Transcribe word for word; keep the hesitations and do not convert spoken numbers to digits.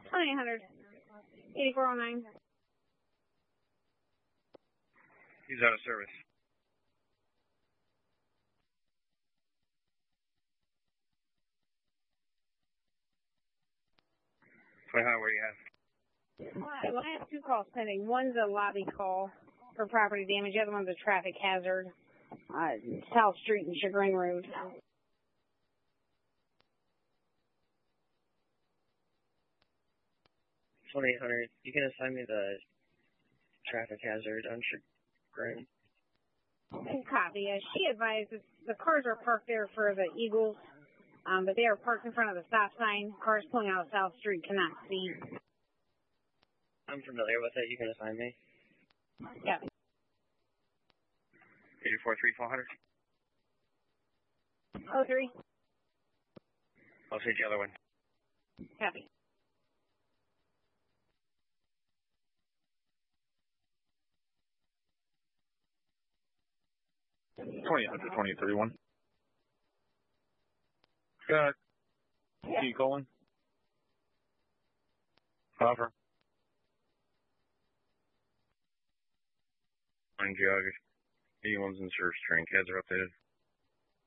twenty-eight hundred, eighty-four oh nine. He's out of service. twenty hundred, where do you have? Well, I have two calls pending. One's a lobby call for property damage. The other one's a traffic hazard. Uh, South Street and Chagrin Road. twenty-eight hundred, you can assign me the traffic hazard on Chagrin. Copy. Uh, she advised that the cars are parked there for the Eagles, um, but they are parked in front of the stop sign. Cars pulling out of South Street cannot see. I'm familiar with it. You can assign me. Yeah. eighty-four three four hundred. oh three. I'll take the other one. Copy. twenty hundred, twenty thirty-one. Got Yeah. Key calling. Offer. Fine, geography. eighty-one's in service train. Cads are updated.